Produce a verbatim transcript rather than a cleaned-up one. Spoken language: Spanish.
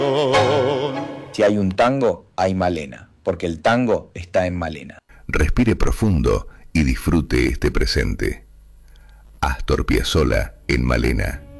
Si hay un tango, hay Malena, porque el tango está en Malena. Respire profundo y disfrute este presente. Astor Piazzolla en Malena.